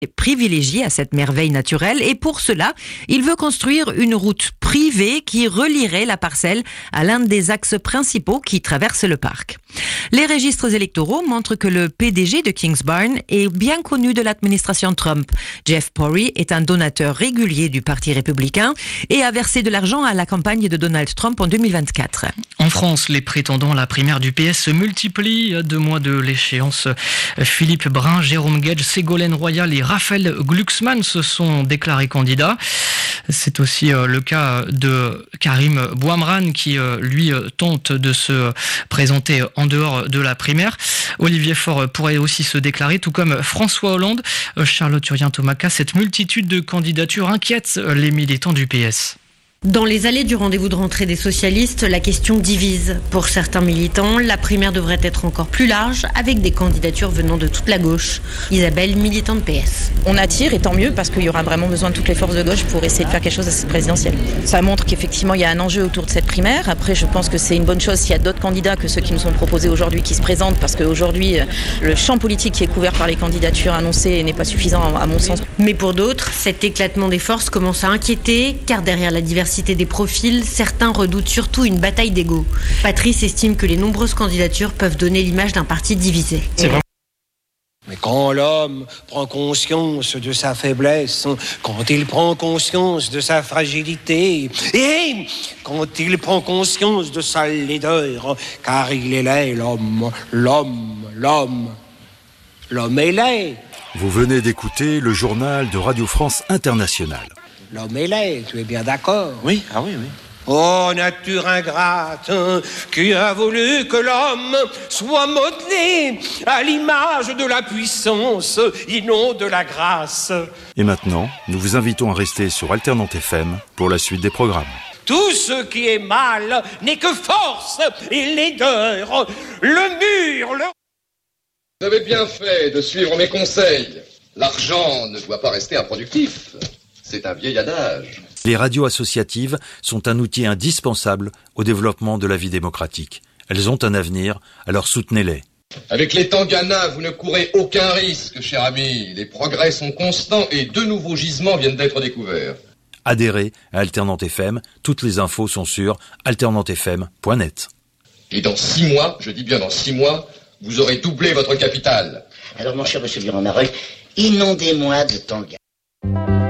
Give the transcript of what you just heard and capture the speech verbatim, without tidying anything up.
privilégié à cette merveille naturelle et pour cela, il veut construire une route privée qui relierait la parcelle à l'un des axes principaux qui traversent le parc. Les registres électoraux montrent que le P D G de Kingsbarn est bien connu de l'administration Trump. Jeff Pori est un donateur régulier du Parti républicain et a versé de l'argent à la campagne de Donald Trump en deux mille vingt-quatre. En France, les prétendants à la primaire du P S se multiplient. À deux mois de l'échéance, Philippe Brun, Jérôme Gage, Ségolène Royal et Raphaël Glucksmann se sont déclarés candidats. C'est aussi le cas de Karim Bouamran qui, lui, tente de se présenter en dehors de la primaire. Olivier Faure pourrait aussi se déclarer, tout comme François Hollande. Charlotte Urien-Tomaca, cette multitude de candidatures inquiète les militants du P S. Dans les allées du rendez-vous de rentrée des socialistes, la question divise. Pour certains militants, la primaire devrait être encore plus large, avec des candidatures venant de toute la gauche. Isabelle, militante P S. On attire, et tant mieux, parce qu'il y aura vraiment besoin de toutes les forces de gauche pour essayer de faire quelque chose à cette présidentielle. Ça montre qu'effectivement, il y a un enjeu autour de cette primaire. Après, je pense que c'est une bonne chose s'il y a d'autres candidats que ceux qui nous sont proposés aujourd'hui qui se présentent, parce qu'aujourd'hui, le champ politique qui est couvert par les candidatures annoncées n'est pas suffisant à mon sens. Mais pour d'autres, cet éclatement des forces commence à inquiéter, car derrière la diversité des profils, certains redoutent surtout une bataille d'ego. Patrice estime que les nombreuses candidatures peuvent donner l'image d'un parti divisé. C'est vrai. Mais quand l'homme prend conscience de sa faiblesse, quand il prend conscience de sa fragilité, et quand il prend conscience de sa laideur, car il est laid, l'homme, l'homme, l'homme, l'homme est laid. Vous venez d'écouter le journal de Radio France Internationale. L'homme est laid, tu es bien d'accord? Oui, ah oui, oui. Oh, nature ingrate, qui a voulu que l'homme soit modelé à l'image de la puissance et non de la grâce. Et maintenant, nous vous invitons à rester sur Alternante F M pour la suite des programmes. Tout ce qui est mal n'est que force et laideur. Le mur, le... Vous avez bien fait de suivre mes conseils. L'argent ne doit pas rester improductif. C'est un vieil adage. Les radios associatives sont un outil indispensable au développement de la vie démocratique. Elles ont un avenir, alors soutenez-les. Avec les Tangana, vous ne courez aucun risque, cher ami. Les progrès sont constants et deux nouveaux gisements viennent d'être découverts. Adhérez à Alternante F M. Toutes les infos sont sur alternante f m point net. Et dans six mois, je dis bien dans six mois, vous aurez doublé votre capital. Alors, mon cher monsieur Viron-Mareuil, inondez-moi de Tangana.